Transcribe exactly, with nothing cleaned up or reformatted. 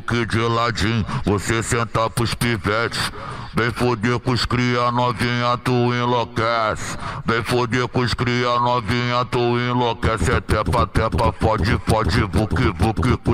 book de ladinho, você senta pros pivetes. Vem foder com os cria novinha, tu enlouquece. Vem foder com os cria novinha, tu enlouquece. É tepa, tepa, pode, pode, book, book.